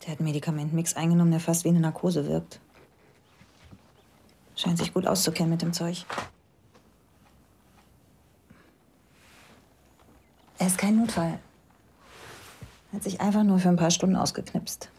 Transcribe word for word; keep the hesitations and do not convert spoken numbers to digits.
Der hat einen Medikamentenmix eingenommen, der fast wie eine Narkose wirkt. Scheint sich gut auszukennen mit dem Zeug. Er ist kein Notfall. Er hat sich einfach nur für ein paar Stunden ausgeknipst.